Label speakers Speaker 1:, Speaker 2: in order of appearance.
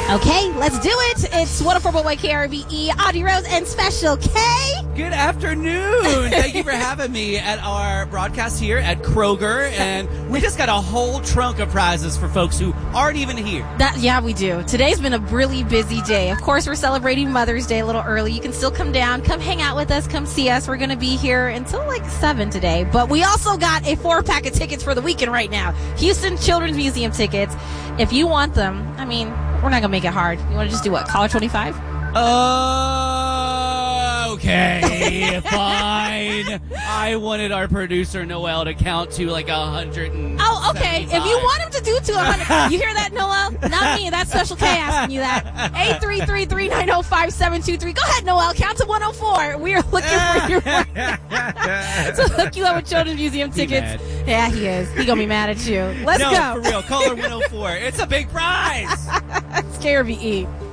Speaker 1: Okay, let's do it. It's 104.1 KRVE, Audrey Rose, and Special K.
Speaker 2: Good afternoon. Thank you for having me at our broadcast here at Kroger. And we just got a whole trunk of prizes for folks who aren't even here.
Speaker 1: Yeah, we do. Today's been a really busy day. Of course, we're celebrating Mother's Day a little early. You can still come down, come hang out with us, come see us. We're going to be here until like 7 today. But we also got a 4-pack of tickets for the weekend right now. Houston Children's Museum tickets. If you want them, I mean, we're not going to make it hard. You want to just do what? Caller 25?
Speaker 2: Okay, fine. I wanted our producer, Noel, to count to like 100.
Speaker 1: Oh, okay. If you want him to do to 100, you hear that, Noel? Not me. That's Special K asking you that. 833-390-5723. Go ahead, Noel. Count to 104. We are looking for your to hook you up with Children's Museum tickets. Yeah, he is. He gonna be mad at you. Let's go.
Speaker 2: No, for real. Caller 104. It's a big prize.
Speaker 1: It's KRVE.